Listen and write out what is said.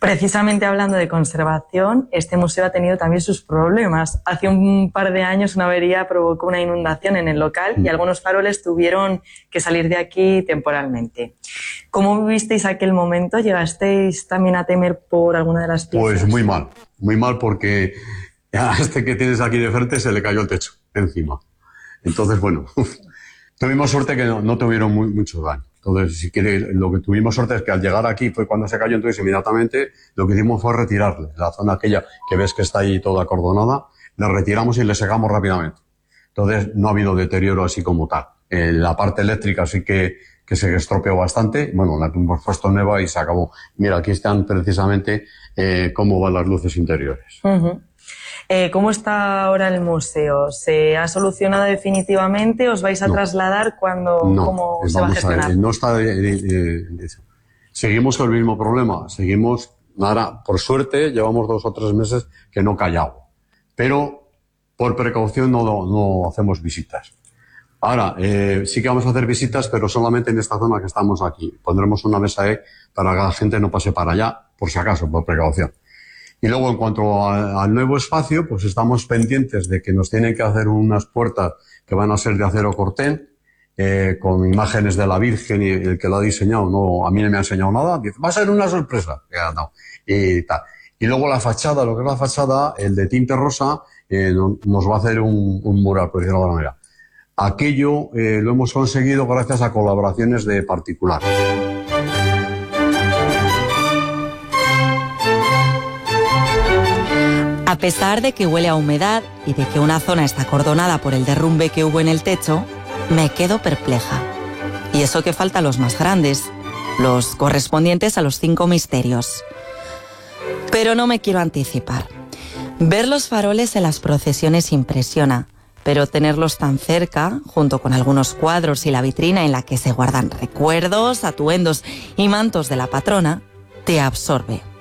Precisamente hablando de conservación, este museo ha tenido también sus problemas. Hace un par de años una avería provocó una inundación en el local y algunos faroles tuvieron que salir de aquí temporalmente. ¿Cómo vivisteis aquel momento? ¿Llegasteis también a temer por alguna de las piezas? Pues muy mal porque a este que tienes aquí de frente se le cayó el techo encima. Entonces, bueno, tuvimos suerte que no tuvieron mucho daño. Entonces, si quieres, lo que tuvimos suerte es que al llegar aquí fue cuando se cayó, entonces inmediatamente lo que hicimos fue retirarle. La zona aquella que ves que está ahí toda acordonada, la retiramos y le secamos rápidamente. Entonces, no ha habido deterioro así como tal. La parte eléctrica sí que se estropeó bastante. Bueno, la hemos puesto nueva y se acabó. Mira, aquí están precisamente cómo van las luces interiores. Uh-huh. ¿Cómo está ahora el museo? ¿Se ha solucionado definitivamente? ¿Os vais a trasladar cuando? No, ¿Cómo se va a gestionar? No está. Seguimos con el mismo problema. Ahora, por suerte, llevamos 2 o 3 meses que no cae agua. Pero, por precaución, no hacemos visitas. Ahora, sí que vamos a hacer visitas, pero solamente en esta zona que estamos aquí. Pondremos una mesa para que la gente no pase para allá, por si acaso, por precaución. Y luego, en cuanto al nuevo espacio, pues estamos pendientes de que nos tienen que hacer unas puertas que van a ser de acero corten, con imágenes de la Virgen, y el que lo ha diseñado, a mí no me ha enseñado nada, dice, va a ser una sorpresa. Y tal. Y luego la fachada, lo que es la fachada, el de tinte rosa, nos va a hacer un mural, por decirlo de alguna manera. Aquello lo hemos conseguido gracias a colaboraciones de particulares. A pesar de que huele a humedad y de que una zona está acordonada por el derrumbe que hubo en el techo, me quedo perpleja. Y eso que faltan los más grandes, los correspondientes a los 5 misterios. Pero no me quiero anticipar. Ver los faroles en las procesiones impresiona, pero tenerlos tan cerca, junto con algunos cuadros y la vitrina en la que se guardan recuerdos, atuendos y mantos de la patrona, te absorbe.